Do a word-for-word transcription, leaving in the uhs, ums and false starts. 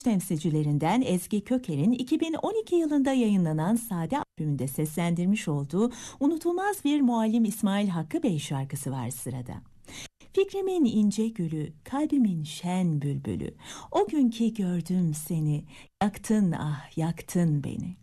temsilcilerinden Ezgi Köker'in iki bin on iki yılında yayınlanan Sade albümünde seslendirmiş olduğu unutulmaz bir Muallim İsmail Hakkı Bey şarkısı var sırada. Fikrimin ince gülü, kalbimin şen bülbülü, o gün ki gördüm seni, yaktın ah yaktın beni.